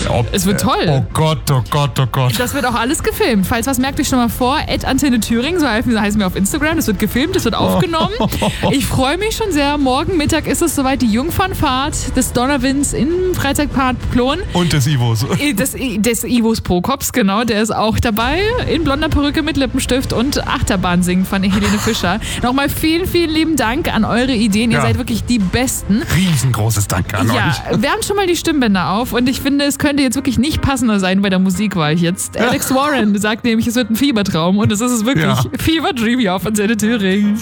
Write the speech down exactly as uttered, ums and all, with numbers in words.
glaub, es wird toll. Oh Gott, oh Gott, oh Gott. Das wird auch alles gefilmt. Falls was, merkt euch schon mal vor. at Antenne Thüringen, so heißen wir auf Instagram. Das wird gefilmt, das wird aufgenommen. Ich freue mich schon sehr. Morgen Mittag ist es soweit, die Jungfernfahrt des Donnerwinds im Freizeitpark Plon. Und des Ivos. Des, des Ivos Prokops, genau. Der ist auch dabei. In blonder Perücke mit Lippenstift und Achterbahn singen von Helene Fischer. Nochmal vielen, vielen lieben Dank an eure Ideen. Ihr Ja. seid wirklich die Besten. Riesengroßes Dank an Ja, euch. wir haben schon mal die Stimmbänder auf und ich finde, es könnte jetzt wirklich nicht passender sein bei der Musikwahl jetzt. Alex Warren sagt nämlich, es wird ein Fiebertraum und es ist es wirklich. Ja. Fever Dream hier auf Antenne Thüringen.